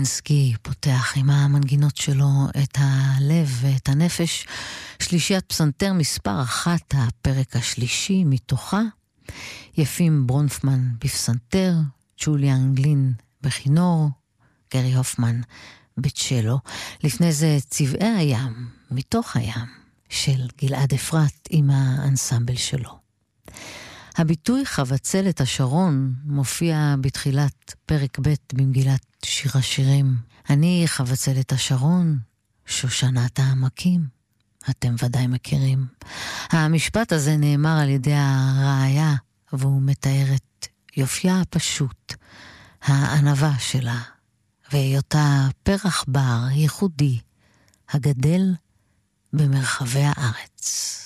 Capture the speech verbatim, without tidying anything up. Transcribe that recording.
לוינסקי פותח עם המנגינות שלו את הלב ואת הנפש. שלישיית פסנתר מספר אחת, הפרק השלישי מתוכה. יפים ברונפמן בפסנתר, ג'וליאן גלין בכינור, גרי הופמן בצ'לו. לפני זה צבעי הים, מתוך הים, של גלעד אפרת עם האנסמבל שלו. הביטוי חבצלת השרון מופיע בתחילת פרק ב' במגילת שיר השירים. אני חבצלת השרון, שושנת העמקים. אתם ודאי מכירים. המשפט הזה נאמר על ידי הרעיה, והוא מתאר את יופייה הפשוט, הענבה שלה, והיותה פרח בר ייחודי, הגדל במרחבי הארץ.